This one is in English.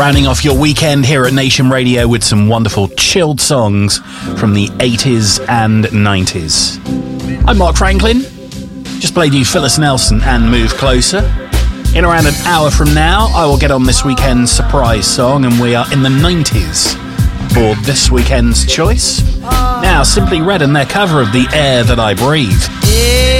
Rounding off your weekend here at Nation Radio with some wonderful chilled songs from the 80s and 90s. I'm Mark Franklin. Just played you Phyllis Nelson and Move Closer. In around an hour from now, I will get on this weekend's surprise song, and we are in the 90s for this weekend's choice. Now, Simply Red and their cover of The Air That I Breathe.